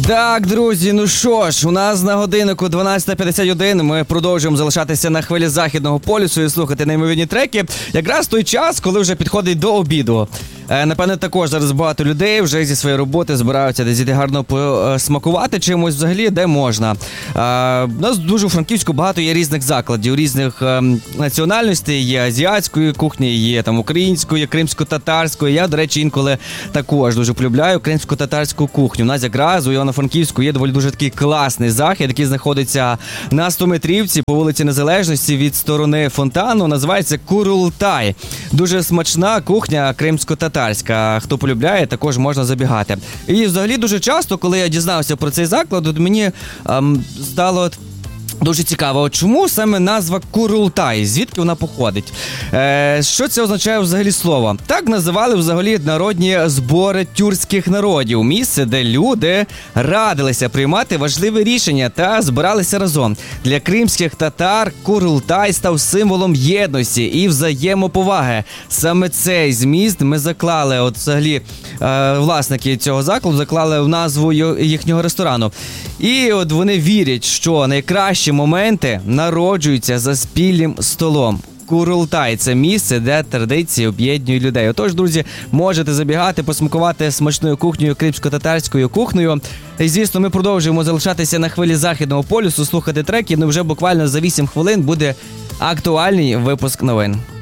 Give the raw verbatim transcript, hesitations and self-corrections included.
Так, друзі, ну що ж, у нас на годиннику дванадцята п'ятдесят один, ми продовжуємо залишатися на хвилі Західного полюсу і слухати неймовірні треки. Якраз той час, коли вже підходить до обіду. Е, напевне, також зараз багато людей вже зі своєї роботи збираються десь іти гарно посмакувати чимось взагалі, де можна. Е, у нас дуже у Франківську багато є різних закладів, різних е, національностей, є азіатської кухні, є там української, кримсько-татарської. Я, до речі, інколи також дуже полюбляю кримсько-татарську кухню. У нас якраз у Івано-Франківську є доволі дуже такий класний захід, який знаходиться на стометрівці по вулиці Незалежності від сторони фонтану. Називається Курултай. Дуже смачна кухня кримсько-татарська. Хто полюбляє, також можна забігати. І взагалі дуже часто, коли я дізнався про цей заклад, от мені ем, стало дуже цікаво, чому саме назва Курултай, звідки вона походить? Е, що це означає взагалі слово? Так називали взагалі народні збори тюркських народів. Місце, де люди радилися приймати важливі рішення та збиралися разом. Для кримських татар Курултай став символом єдності і взаємоповаги. Саме цей зміст ми заклали, от взагалі е, власники цього закладу заклали в назву їхнього ресторану. І от вони вірять, що найкращі моменти народжуються за спільним столом. Курултай – це місце, де традиції об'єднують людей. Отож, друзі, можете забігати, посмакувати смачною кухнею, кримсько-татарською кухнею. І, звісно, ми продовжуємо залишатися на хвилі Західного полюсу, слухати треки. Ну, вже буквально за вісім хвилин буде актуальний випуск новин.